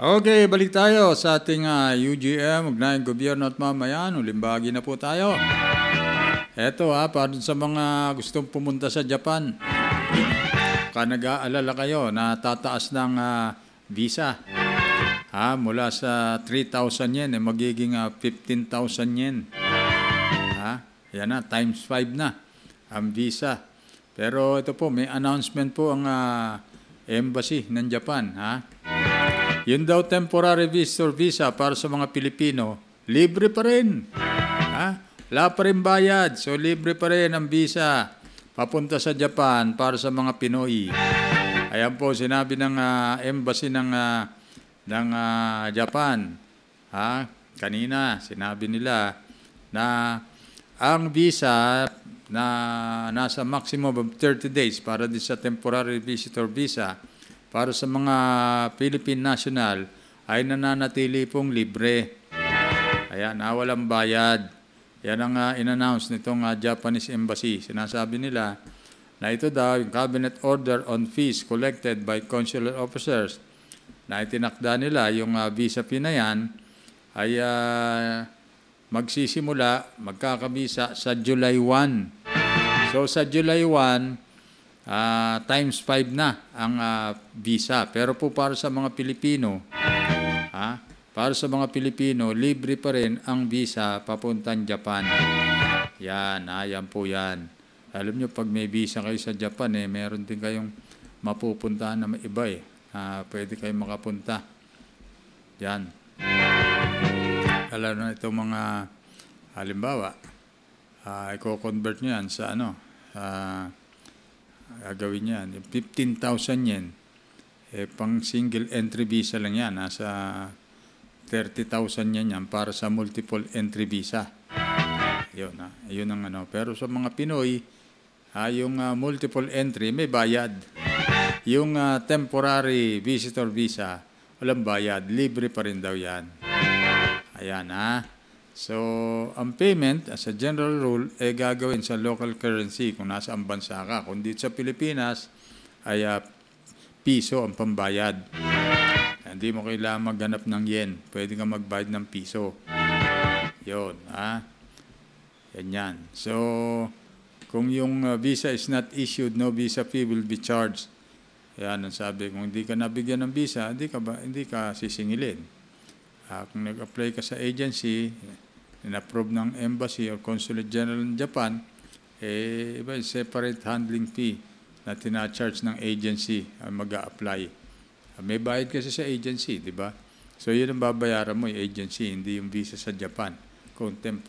Okay, balik tayo sa ating UGM, Ugnayang Gobyerno at Mamayan. Ulimbagi na po tayo. Eto para sa mga gustong pumunta sa Japan. Nag-aalala kayo na tataas ng visa. Mula sa 3,000 yen, magiging 15,000 yen. Yan na, times 5 na ang visa. Pero ito po, may announcement po ang embassy ng Japan. Yun daw temporary visitor visa para sa mga Pilipino, libre pa rin. Wala pa rin bayad. So libre pa rin ang visa papunta sa Japan para sa mga Pinoy. Ayan po, sinabi ng embassy ng Japan. Kanina, sinabi nila na ang visa na nasa maximum of 30 days para din sa temporary visitor visa para sa mga Philippine national ay nananatili pong libre. Ayan, walang bayad. Yan ang in-announce nitong Japanese Embassy. Sinasabi nila na ito daw yung cabinet order on fees collected by consular officers na itinakda nila yung visa fee na yan ay magkakabisa sa July 1. So sa July 1, times 5 na ang visa. Pero po para sa mga Pilipino, libre pa rin ang visa papuntang Japan. Yan po yan. Alam nyo, pag may visa kayo sa Japan, meron din kayong mapupuntahan na iba pwede kayong makapunta. Yan. Alam na itong mga, halimbawa, i-convert nyo yan sa gagawin yan. 15,000 yen. Pang single entry visa lang yan. Nasa 30,000 yen yan para sa multiple entry visa. Yun ang Pero sa mga Pinoy, yung multiple entry, may bayad. Yung temporary visitor visa, walang bayad. Libre pa rin daw yan. Ayan So, ang payment, as a general rule, gagawin sa local currency kung nasa ang bansa ka. Kung dito sa Pilipinas, ay piso ang pambayad. Hindi mo kailangan maghanap ng yen. Pwede ka magbayad ng piso. Yun, Yan. So, kung yung visa is not issued, no visa fee will be charged. Yan ang sabi. Kung hindi ka nabigyan ng visa, hindi ka sisingilin. Kung nag-apply ka sa agency, in-approve ng embassy or consulate general ng Japan, iba yung separate handling fee na tina-charge ng agency mag-a-apply. May bayad kasi sa agency, di ba? So yun ang babayaran mo, yung agency, hindi yung visa sa Japan. Kung